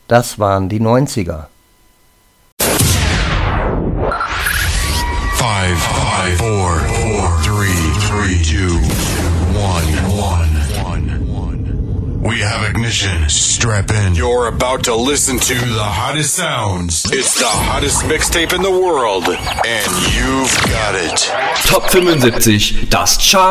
Das waren die 90er. 5, 4, 3, 2, 1. We have ignition. Strap in. You're about to listen to the hottest sounds. It's the hottest mixtape in the world. And you've got it. Top 75, das Chart